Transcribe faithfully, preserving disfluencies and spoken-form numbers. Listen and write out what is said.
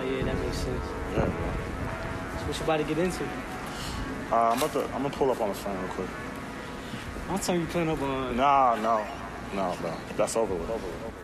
yeah, that makes sense. Yeah, bro. So what you about to get into? Uh, I'm about to, I'm gonna pull up on the phone real quick. I'll tell you pulling up on... Nah, no. No, bro. That's over with. Over with.